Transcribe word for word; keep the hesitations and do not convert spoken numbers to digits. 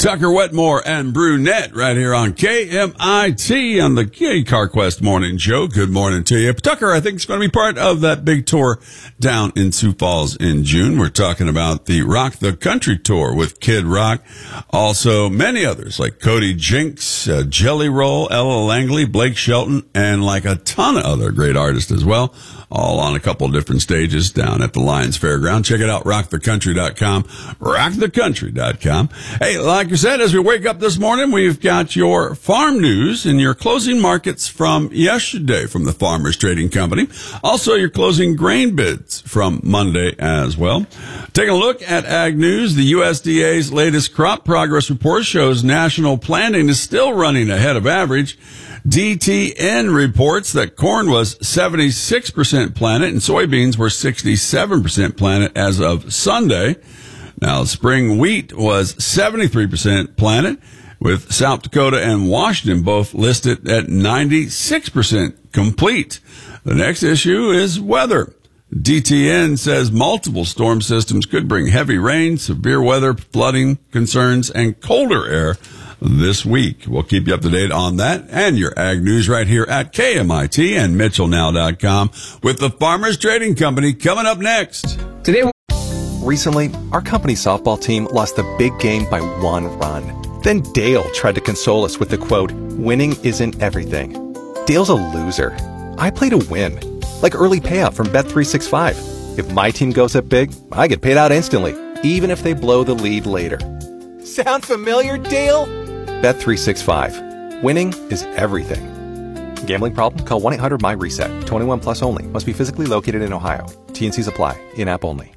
Tucker Wetmore and Brunette right here on K M I T on the K CarQuest Morning Show. Good morning to you. Tucker, I think, is going to be part of that big tour down in Sioux Falls in June. We're talking about the Rock the Country Tour with Kid Rock. Also, many others like Cody Jinks, uh, Jelly Roll, Ella Langley, Blake Shelton, and like a ton of other great artists as well. All on a couple of different stages down at the Lions Fairground. Check it out, rock the country dot com, rock the country dot com. Hey, like I said, as we wake up this morning, we've got your farm news and your closing markets from yesterday from the Farmers Trading Company. Also, your closing grain bids from Monday as well. Taking a look at Ag News, the U S D A's latest crop progress report shows national planting is still running ahead of average. D T N reports that corn was seventy-six percent planted and soybeans were sixty-seven percent planted as of Sunday. Now, spring wheat was seventy-three percent planted, with South Dakota and Washington both listed at ninety-six percent complete. The next issue is weather. D T N says multiple storm systems could bring heavy rain, severe weather, flooding concerns, and colder air this week. We'll keep you up to date on that and your ag news right here at K M I T and Mitchell Now dot com with the Farmers Trading Company coming up next. Today, Recently, our company softball team lost the big game by one run. Then Dale tried to console us with the quote, "Winning isn't everything." Dale's a loser. I play to win, like early payout from Bet three sixty-five. If my team goes up big, I get paid out instantly, even if they blow the lead later. Sound familiar, Dale? Bet three sixty-five. Winning is everything. Gambling problem? Call one eight hundred M Y RESET. twenty-one plus only. Must be physically located in Ohio. T and C's apply. In-app only.